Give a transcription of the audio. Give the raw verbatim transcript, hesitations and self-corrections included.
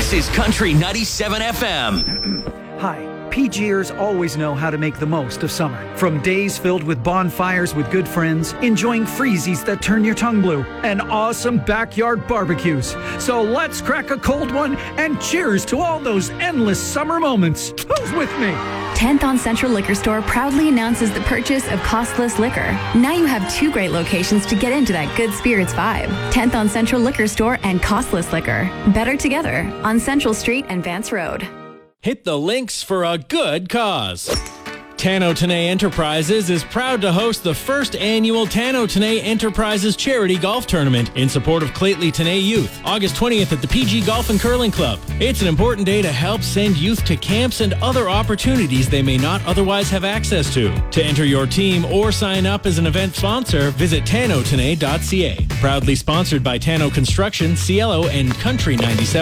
This is Country ninety-seven F M. Hi. PGers always know how to make the most of summer. From days filled with bonfires with good friends, enjoying freezies that turn your tongue blue, and awesome backyard barbecues. So let's crack a cold one and cheers to all those endless summer moments. Who's with me? tenth on Central Liquor Store proudly announces the purchase of costless liquor. Now you have two great locations to get into that good spirits vibe. tenth on Central Liquor Store and costless liquor. Better together on Central Street and Vance Road. Hit the links for a good cause. Tano Tenay Enterprises is proud to host the first annual Tano Tenay Enterprises Charity Golf Tournament in support of Clately Tenay Youth, August twentieth at the P G Golf and Curling Club. It's an important day to help send youth to camps and other opportunities they may not otherwise have access to. To enter your team or sign up as an event sponsor, visit tano tenay dot c a. Proudly sponsored by Tano Construction, Cielo, and Country ninety-seven.